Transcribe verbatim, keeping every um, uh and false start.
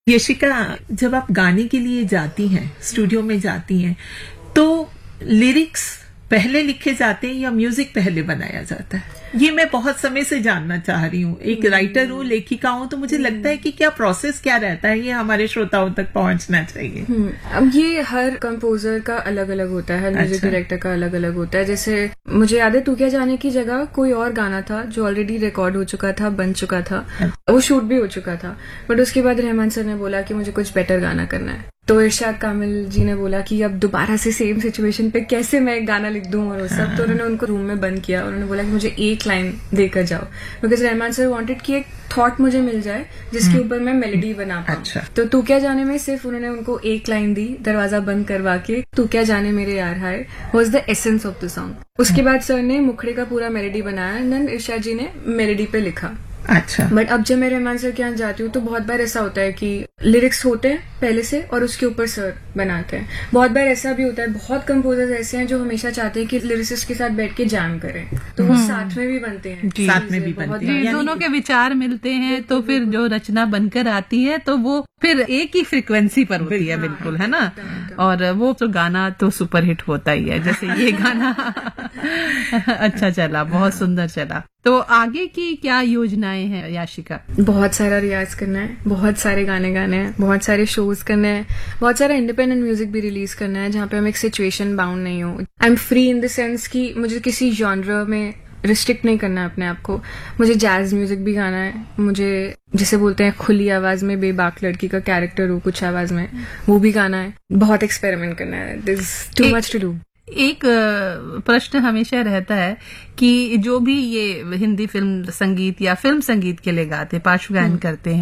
यशिका, जब आप गाने के लिए जाती हैं, स्टूडियो में जाती हैं, तो लिरिक्स पहले लिखे जाते हैं या म्यूजिक पहले बनाया जाता है? ये मैं बहुत समय से जानना चाह रही हूँ। एक राइटर हूँ, लेखिका हूँ, तो मुझे लगता है कि क्या प्रोसेस क्या रहता है, ये हमारे श्रोताओं तक पहुंचना चाहिए। अब ये हर कंपोजर का अलग अलग होता है, म्यूजिक डायरेक्टर का अलग अलग होता है। जैसे मुझे याद है, तू क्या जाने की जगह कोई और गाना था जो ऑलरेडी रिकॉर्ड हो चुका था, बन चुका था, वो शूट भी हो चुका था, बट उसके बाद रहमान सर ने बोला कि मुझे कुछ बेटर गाना करना है। तो इरशाद कामिल जी ने बोला कि अब दोबारा से सेम सिचुएशन पे कैसे मैं एक गाना लिख दूं और वो सब। तो उन्होंने उनको रूम में बंद किया और उन्होंने बोला कि मुझे एक लाइन देकर जाओ, बिकॉज रहमान सर वांटेड कि एक थॉट मुझे मिल जाए जिसके ऊपर मैं मेलोडी बना पाऊं। अच्छा। तो तू क्या जाने में सिर्फ उन्होंने उनको एक लाइन दी, दरवाजा बंद करवा के, तू क्या जाने मेरे यार हाय, was the essence of the song. उसके बाद सर ने मुखड़े का पूरा मेलोडी बनाया एंड देन इरशाद जी ने मेलोडी पे लिखा। अच्छा। बट अब जब मैं रहमान सर के यहाँ जाती हूँ तो बहुत बार ऐसा होता है कि लिरिक्स होते हैं पहले से और उसके ऊपर सर बनाते हैं। बहुत बार ऐसा भी होता है, बहुत कंपोजर्स ऐसे हैं जो हमेशा चाहते हैं कि लिरिसिस्ट के साथ बैठ के जैम करें, तो वो साथ में भी बनते हैं, साथ में भी बनते हैं, दोनों के विचार मिलते हैं, तो फिर जो रचना बनकर आती है तो वो फिर एक ही फ्रिक्वेंसी पर होती है, बिल्कुल, है ना। और वो तो गाना तो सुपरहिट होता ही है, जैसे ये गाना अच्छा चला, बहुत सुंदर चला। तो आगे की क्या योजनाएं हैं याशिका? बहुत सारा रियाज करना है, बहुत सारे गाने गाने हैं, बहुत सारे शोज करने हैं, बहुत सारा इंडिपेंडेंट म्यूजिक भी रिलीज करना है जहाँ पे हम एक सिचुएशन बाउंड नहीं हो। I am free in the sense कि मुझे किसी जॉनर में रिस्ट्रिक्ट नहीं करना है अपने आप को। मुझे जैज म्यूजिक भी गाना है, मुझे जिसे बोलते हैं खुली आवाज में बेबाक लड़की का कैरेक्टर हो कुछ आवाज में, वो भी गाना है। बहुत एक्सपेरिमेंट करना है, this too much to do. एक प्रश्न हमेशा रहता है कि जो भी ये हिंदी फिल्म संगीत या फिल्म संगीत के लिए गाते, पार्श्व गायन करते हैं,